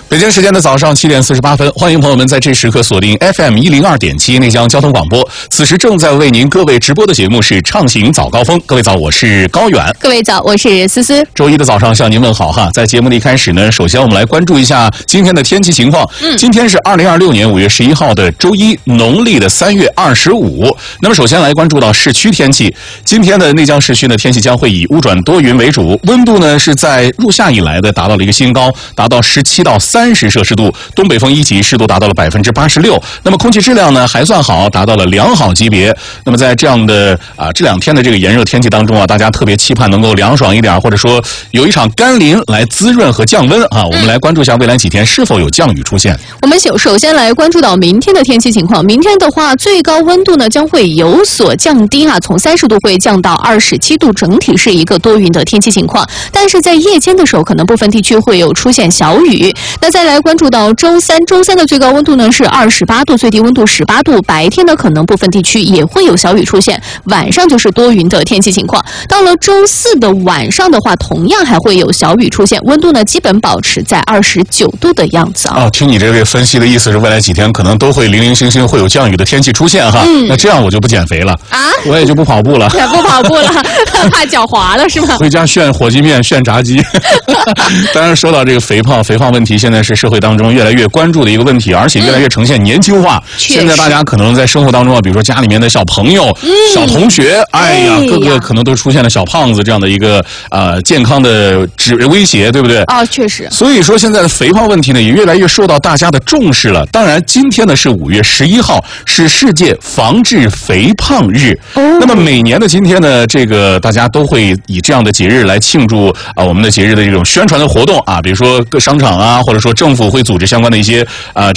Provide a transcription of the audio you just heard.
北京时间的早上7点48分，欢迎朋友们在这时刻锁定 FM102.7内江交通广播。此时正在为您各位直播的节目是畅行早高峰。各位早，我是高远。 各位早，我是思思。 周一的早上向您问好哈。在节目的一开始呢，首先我们来关注一下今天的天气情况。今天是2026年5月11号的周一，农历的3月25。那么首先来关注到市区天气。今天的内江市区呢，天气将会以乌转多云为主，温度呢是在入夏以来的达到了一个新高，达到17到30摄氏度，东北风1级，湿度达到了86%。那么空气质量呢还算好，达到了良好级别。那么在这样的这2天的这个炎热天气当中大家特别期盼能够凉爽一点，或者说有一场甘霖来滋润和降温我们来关注一下未来几天是否有降雨出现。 我们首先来关注到明天的天气情况。明天的话，最高温度呢将会有所降低从30度会降到27度，整体是一个多云的天气情况。但是在夜间的时候，可能部分地区会有出现小雨。那再来关注到周三的最高温度呢是28度，最低温度18度。白天呢可能部分地区也会有小雨出现，晚上就是多云的天气情况。到了周四的晚上的话，同样还会有小雨出现，温度呢基本保持在29度的样子听你这个分析的意思是未来几天可能都会零零星星会有降雨的天气出现哈。那这样我就不减肥了我也就不跑步了。 也不跑步了怕脚滑了是吗？ 回家炫火鸡面炫炸鸡。当然说到这个肥胖问题，现在是社会当中越来越关注的一个问题，而且越来越呈现年轻化。现在大家可能在生活当中比如说家里面的小朋友、小同学，各个可能都出现了小胖子这样的一个健康的威胁，对不对？ 确实。 所以说现在的肥胖问题呢也越来越受到大家的重视了。当然今天呢是5月11号，是世界防治肥胖日。那么每年的今天呢，这个大家都会以这样的节日来庆祝我们的节日的这种宣传的活动比如说各商场或者说政府会组织相关的一些